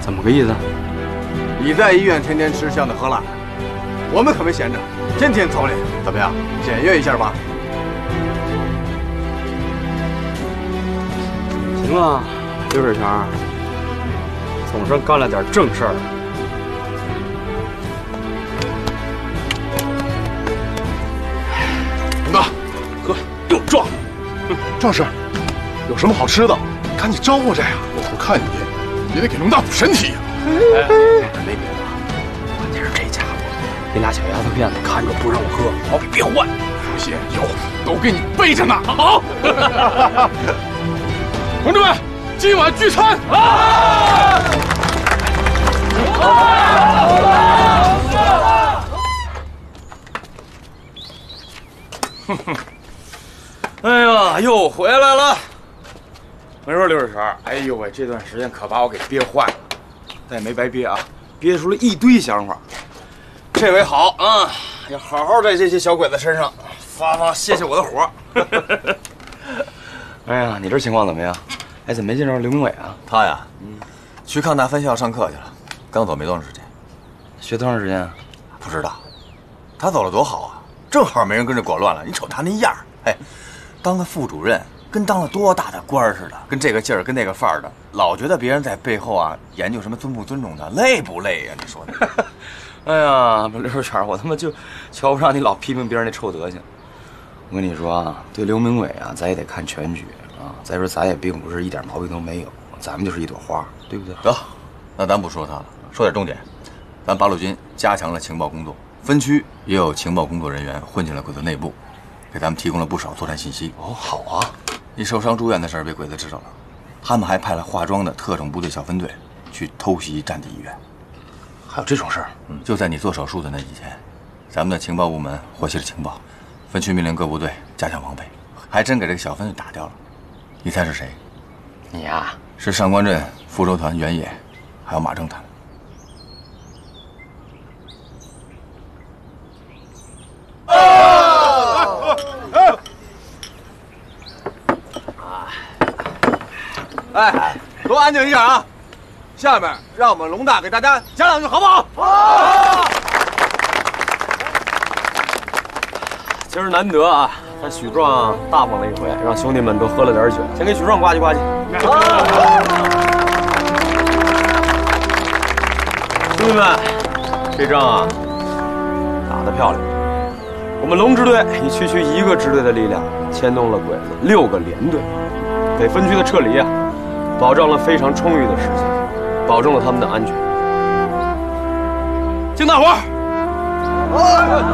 怎么个意思？ 你在医院天天吃香的喝辣的，我们可没闲着，天天操练，怎么样？检阅一下吧。 行啊，刘水强，总算干了点正事儿。 龙大，喝，给我壮！壮士，有什么好吃的？赶紧招呼着呀！我不看你，也得给龙大补身体呀！ 没别的，关键是这家伙那俩小丫头片子看着不让我喝，把我给憋坏。 不信有，都给你备着呢。好，同志们，今晚聚餐啊！ 哼哼，哎呀，又回来了。没说刘水泉，哎呦喂，这段时间可把我给憋坏了，但也没白憋啊，憋出了一堆想法。这回好啊，要好好在这些小鬼子身上发泄泄我的火。哎呀，你这情况怎么样？哎，怎么没见着刘明伟啊？ 他呀，去抗大分校上课去了，刚走没多长时间。 学多长时间啊？ 不知道。他走了多好啊，正好没人跟着裹乱了。你瞅他那样，哎，当个副主任。跟当了多大的官似的，跟这个劲儿，跟那个范儿的，老觉得别人在背后啊研究什么尊不尊重他，累不累呀？你说的？ 哎呀，刘水泉，我他妈就瞧不上你老批评别人那臭德行。我跟你说啊，对刘明伟啊，咱也得看全局啊。再说咱也并不是一点毛病都没有，咱们就是一朵花，对不对？ 得，那咱不说他了，说点重点。咱八路军加强了情报工作，分区也有情报工作人员混进了鬼子内部，给咱们提供了不少作战信息。 哦，好啊。 你受伤住院的事儿被鬼子知道了，他们还派了化妆的特种部队小分队去偷袭战地医院。 还有这种事儿？ 就在你做手术的那几天，咱们的情报部门获悉了情报，分区命令各部队加强防备，还真给这个小分队打掉了。你猜是谁？ 你呀， 是上官镇福州团原野，还有马正他们。 哎，都安静一下啊！下面让我们龙大给大家讲两句，好不好？好。 今儿难得啊，让许壮大方了一回，让兄弟们都喝了点酒。先给许壮呱唧呱唧。兄弟们，这仗啊打得漂亮！我们龙支队以区区一个支队的力量，牵动了鬼子6个连队，给分区的撤离啊，保障了非常充裕的时间，保证了他们的安全。敬大伙儿！